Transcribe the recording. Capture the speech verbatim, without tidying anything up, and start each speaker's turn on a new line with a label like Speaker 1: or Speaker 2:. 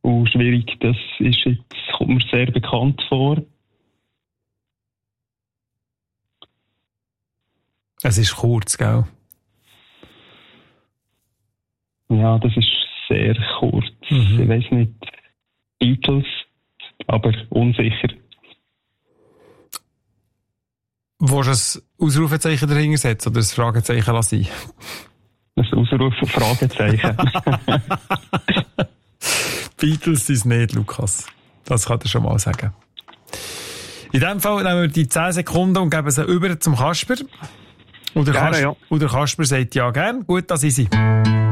Speaker 1: und schwierig, das ist jetzt, kommt mir sehr bekannt vor.
Speaker 2: Es ist kurz, gell?
Speaker 1: Ja, das ist sehr kurz.
Speaker 2: Mhm.
Speaker 1: Ich weiss nicht. Beatles, aber unsicher.
Speaker 2: Willst du ein Ausrufezeichen dahinter setzen oder ein Fragezeichen lassen?
Speaker 1: Ein Ausruf Fragezeichen.
Speaker 2: Beatles sind es nicht, Lukas. Das kann ich schon mal sagen. In diesem Fall nehmen wir die zehn Sekunden und geben sie über zum Kasper. Und der,
Speaker 1: Gerne,
Speaker 2: Kasper,
Speaker 1: ja.
Speaker 2: und der Kasper sagt ja gern. Gut, das ist sie.